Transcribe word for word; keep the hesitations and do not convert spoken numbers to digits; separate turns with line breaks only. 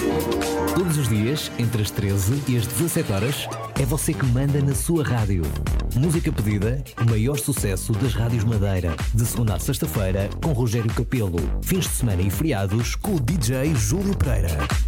Todos os dias, entre as treze e as dezassete horas, é você que manda na sua rádio. Música pedida, o maior sucesso das rádios Madeira. De segunda a sexta-feira, com Rogério Capelo. Fins de semana e feriados, com o D J Júlio Pereira.